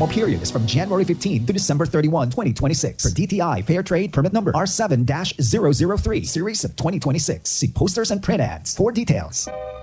Promo period is from January 15 to December 31, 2026. For DTI Fair Trade Permit Number R7-003, Series of 2026. See posters and print ads for details.